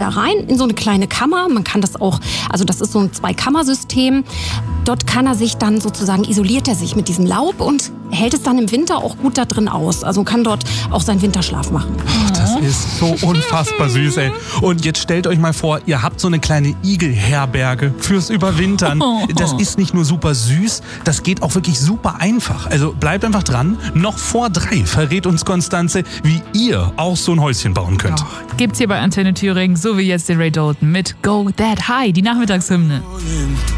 da rein in so eine kleine Kammer. Man kann das auch, also das ist so ein 2-Kammer-System. Dort kann er sich dann sozusagen, isoliert er sich mit diesem Laub und hält es dann im Winter auch gut da drin aus. Also kann dort auch seinen Winterschlaf machen. Das ist so unfassbar süß, ey. Und jetzt stellt euch mal vor, ihr habt so eine kleine Igelherberge fürs Überwintern. Das ist nicht nur super süß, das geht auch wirklich super einfach. Also bleibt einfach dran. Noch vor 3 verrät uns Konstanze, wie ihr auch so ein Häuschen bauen könnt. Gibt's hier bei Antenne Thüringen, so wie jetzt den Ray Dalton mit Go That High, die Nachmittagshymne.